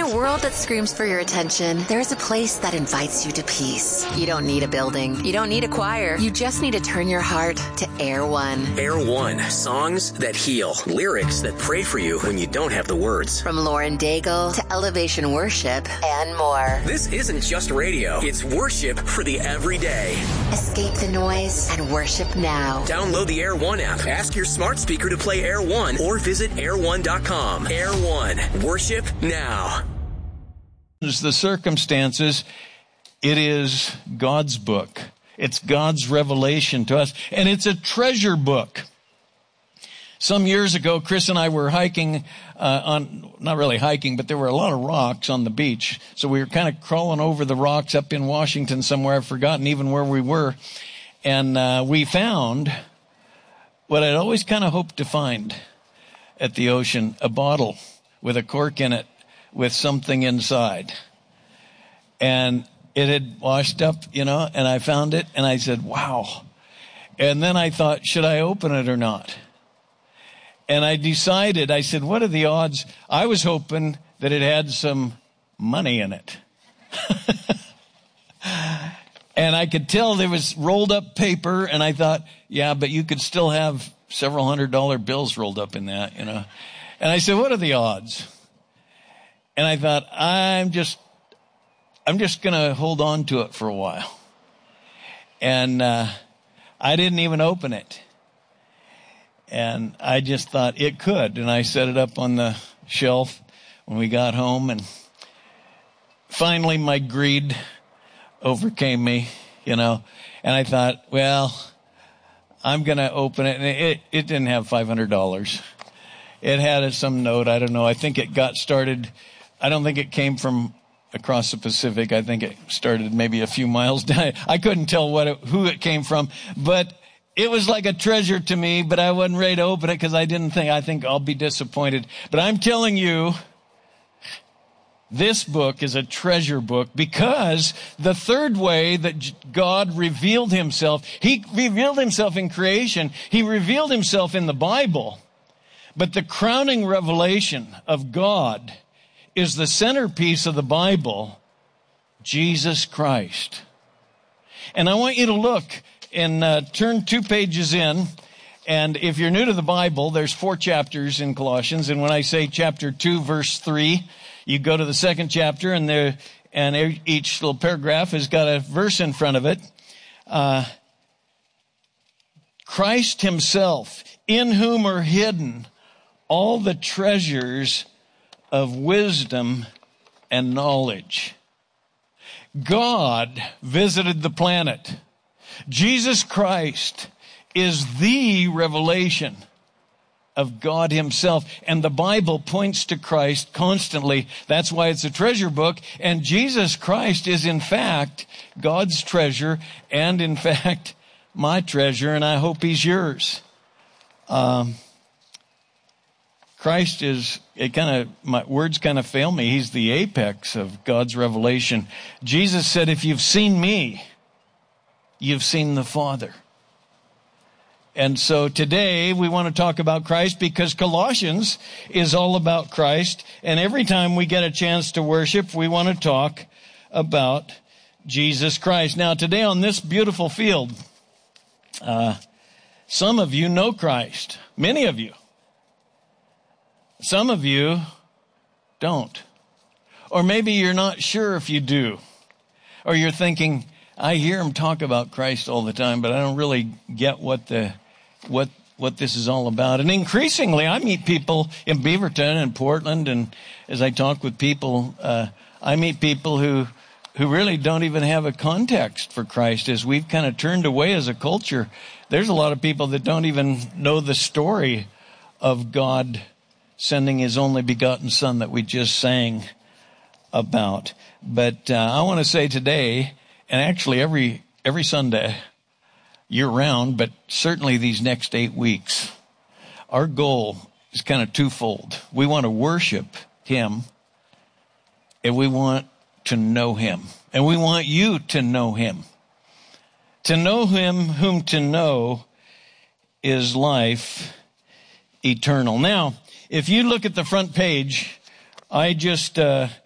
a world that screams for your attention, there's a place that invites you to peace. You don't need a building. You don't need a choir. You just need to turn your heart to Air One. Air One. Songs that heal. Lyrics that pray for you when you don't have the words. From Lauren Daigle to Elevation Worship and more. This isn't just radio. It's worship for the everyday. Escape the noise and worship now. Download the Air One app. Ask your smart speaker to play Air One or visit air1.com. Air One. Worship now. The circumstances, it is God's book. It's God's revelation to us, and it's a treasure book. Some years ago, Chris and I were hiking not really hiking, but there were a lot of rocks on the beach. So we were kind of crawling over the rocks up in Washington somewhere. I've forgotten even where we were. And we found what I'd always kind of hoped to find at the ocean, a bottle with a cork in it with something inside. And it had washed up, and I found it and I said, wow. And then I thought, should I open it or not? And I decided, I said, what are the odds? I was hoping that it had some money in it. And I could tell there was rolled up paper, and I thought, yeah, but you could still have several $100 bills rolled up in that, And I said, what are the odds? And I thought, I'm just going to hold on to it for a while. And I didn't even open it. And I just thought it could. And I set it up on the shelf when we got home. And finally my greed overcame me, And I thought, well, I'm going to open it. And it didn't have $500. It had some note. I don't know. I think it got started. I don't think it came from across the Pacific. I think it started maybe a few miles down. I couldn't tell who it came from, but it was like a treasure to me, but I wasn't ready to open it because I think I'll be disappointed. But I'm telling you, this book is a treasure book because the third way that God revealed himself, he revealed himself in creation. He revealed himself in the Bible. But the crowning revelation of God is the centerpiece of the Bible, Jesus Christ. And I want you to look and turn 2 pages in. And if you're new to the Bible, there's 4 chapters in Colossians. And when I say chapter 2, verse 3, you go to the second chapter, and each little paragraph has got a verse in front of it. Christ himself, in whom are hidden all the treasures of wisdom and knowledge. God visited the planet. Jesus Christ is the revelation of God himself. And the Bible points to Christ constantly. That's why it's a treasure book. And Jesus Christ is in fact God's treasure and in fact my treasure. And I hope he's yours. Christ is, my words kind of fail me. He's the apex of God's revelation. Jesus said, if you've seen me, you've seen the Father. And so today we want to talk about Christ because Colossians is all about Christ. And every time we get a chance to worship, we want to talk about Jesus Christ. Now today on this beautiful field, some of you know Christ. Many of you. Some of you don't. Or maybe you're not sure if you do. Or you're thinking, I hear him talk about Christ all the time, but I don't really get what this is all about. And increasingly, I meet people in Beaverton and Portland, and as I talk with people, I meet people who really don't even have a context for Christ. As we've kind of turned away as a culture, there's a lot of people that don't even know the story of God sending his only begotten Son that we just sang about. But I want to say today, and actually every Sunday, year round, but certainly these next 8 weeks, our goal is kind of twofold. We want to worship him, and we want to know him. And we want you to know him. To know him whom to know is life eternal. Now, if you look at the front page, I just